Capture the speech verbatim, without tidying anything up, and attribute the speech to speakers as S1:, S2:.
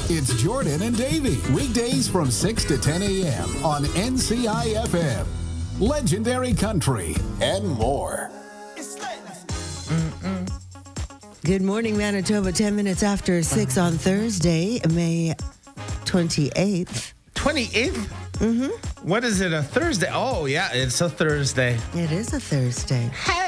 S1: It's Jordan and Davey. Weekdays from six to ten a.m. on N C I F M. Legendary Country and more.
S2: Mm-mm. Good morning, Manitoba. ten minutes after six on Thursday, May twenty-eighth.
S3: twenty-eighth?
S2: Mm-hmm.
S3: What is it, a Thursday? Oh, yeah, it's a Thursday.
S2: It is a Thursday.